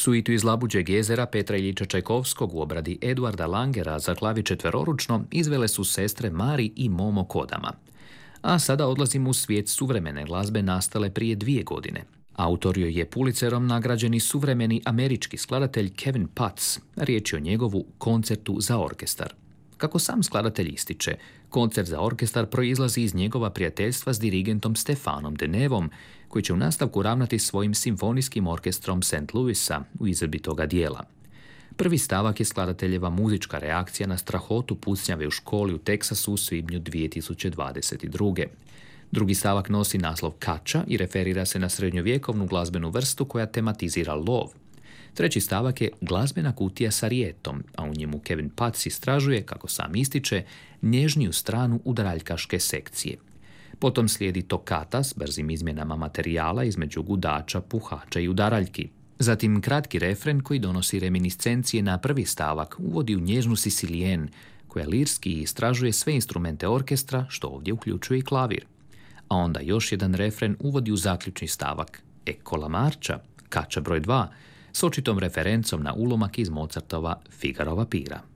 Suitu iz Labuđeg jezera Petra Iljiča Čajkovskog u obradi Eduarda Langera za klavi četveroručno izvele su sestre Mari i Momo Kodama. A sada odlazimo u svijet suvremene glazbe nastale prije 2 godine. Autor joj je Pulitzerom nagrađeni suvremeni američki skladatelj Kevin Putz. Riječ je o njegovu koncertu za orkestar. Kako sam skladatelj ističe, koncert za orkestar proizlazi iz njegova prijateljstva s dirigentom Stefanom Denevom, koji će u nastavku ravnati svojim simfonijskim orkestrom St. Louisa u izvedbi toga dijela. Prvi stavak je skladateljeva muzička reakcija na strahotu pucnjave u školi u Teksasu u svibnju 2022. Drugi stavak nosi naslov Kača i referira se na srednjovjekovnu glazbenu vrstu koja tematizira lov. Treći stavak je glazbena kutija sa rijetom, a u njemu Kevin Putz istražuje, kako sam ističe, nježniju stranu udaraljkaške sekcije. Potom slijedi tokata s brzim izmjenama materijala između gudača, puhača i udaraljki. Zatim kratki refren koji donosi reminiscencije na prvi stavak uvodi u nježnu sicilijen, koja lirski istražuje sve instrumente orkestra, što ovdje uključuje i klavir. A onda još jedan refren uvodi u zaključni stavak Ecco la marcia, Kača broj 2, s očitom referencom na ulomak iz Mozartova Figarova pira.